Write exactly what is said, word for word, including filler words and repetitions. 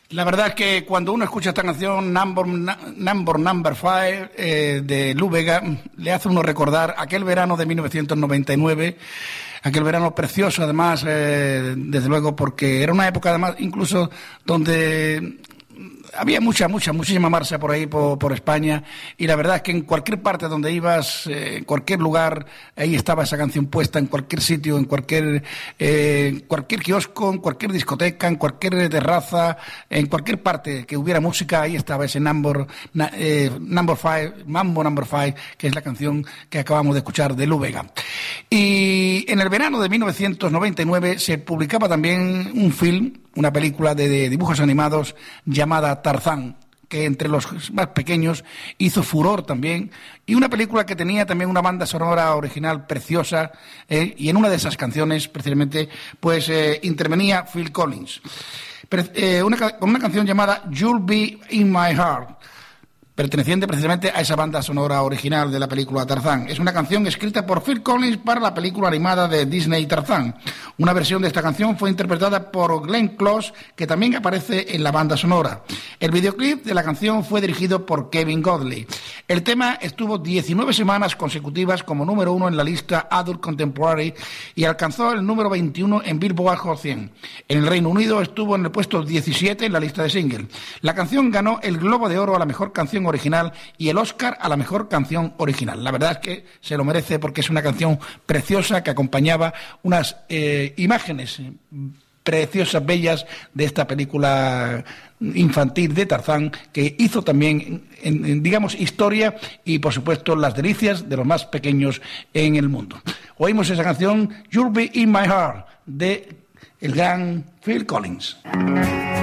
La verdad es que cuando uno escucha esta canción, Number Number, number Five, eh, de Lou Bega, le hace uno recordar aquel verano de mil novecientos noventa y nueve, aquel verano precioso además, eh, desde luego, porque era una época además incluso donde había mucha, mucha, muchísima marcha por ahí, por, por España, y la verdad es que en cualquier parte donde ibas, eh, en cualquier lugar, ahí estaba esa canción puesta, en cualquier sitio, en cualquier, eh, cualquier kiosco, en cualquier discoteca, en cualquier terraza, en cualquier parte que hubiera música, ahí estaba ese Number, eh, number Five, Mambo Number Five, que es la canción que acabamos de escuchar de Lou Bega. Y en el verano de mil novecientos noventa y nueve se publicaba también un film, una película de, de dibujos animados llamada Tarzán, que entre los más pequeños hizo furor también, y una película que tenía también una banda sonora original preciosa, eh, y en una de esas canciones precisamente pues eh, intervenía Phil Collins, Pero, eh, una, con una canción llamada You'll Be in My Heart, perteneciente precisamente a esa banda sonora original de la película Tarzán. Es una canción escrita por Phil Collins para la película animada de Disney Tarzán. Una versión de esta canción fue interpretada por Glenn Close, que también aparece en la banda sonora. El videoclip de la canción fue dirigido por Kevin Godley. El tema estuvo diecinueve semanas consecutivas como número uno en la lista Adult Contemporary y alcanzó el número veintiuno en Billboard Hot cien. En el Reino Unido estuvo en el puesto diecisiete en la lista de single. La canción ganó el Globo de Oro a la mejor canción original y el Oscar a la mejor canción original. La verdad es que se lo merece porque es una canción preciosa que acompañaba unas eh, imágenes preciosas, bellas de esta película infantil de Tarzán, que hizo también, en, en, digamos, historia y, por supuesto, las delicias de los más pequeños en el mundo. Oímos esa canción, You'll Be in My Heart, de el gran Phil Collins.